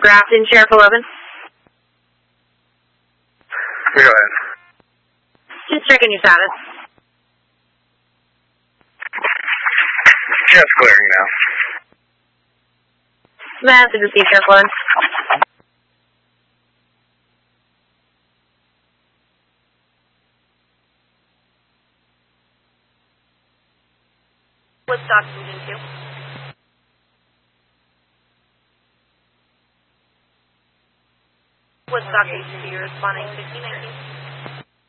Grafton, Sheriff 11. Go ahead. Just checking your status. Just clearing now. Message received, Sheriff 11. Woodstock moving to. Woodstock HC responding 1519.